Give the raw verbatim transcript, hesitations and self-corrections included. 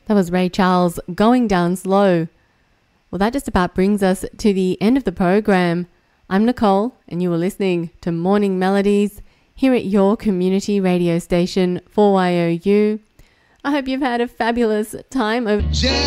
That was Ray Charles, Going Down Slow. Well, that just about brings us to the end of the program. I'm Nicole, and you were listening to Morning Melodies here at your community radio station, four Y O U. I hope you've had a fabulous time over...